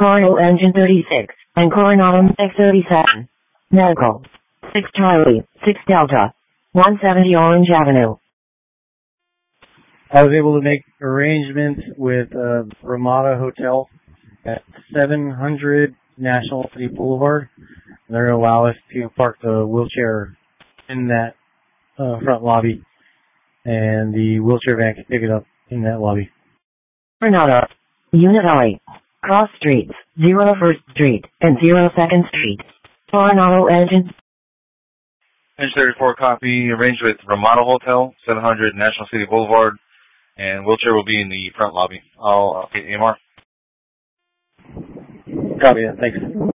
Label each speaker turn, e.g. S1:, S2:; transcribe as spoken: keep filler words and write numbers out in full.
S1: Coronado Engine thirty-six, and Coronado X thirty-seven. Medical. six Charlie, six Delta. one seventy Orange Avenue.
S2: I was able to make arrangements with uh, Ramada Hotel at seven hundred National City Boulevard. They're going to allow us to park the wheelchair in that uh, front lobby, and the wheelchair van can pick it up in that lobby.
S1: Coronado. Unit I. Cross Streets, zero first Street, and zero second Street. Coronado Engine.
S3: Engine thirty-four copy, arranged with Ramada Hotel, seven hundred National City Boulevard, and wheelchair will be in the front lobby. I'll update A M R.
S2: Copy that, thanks.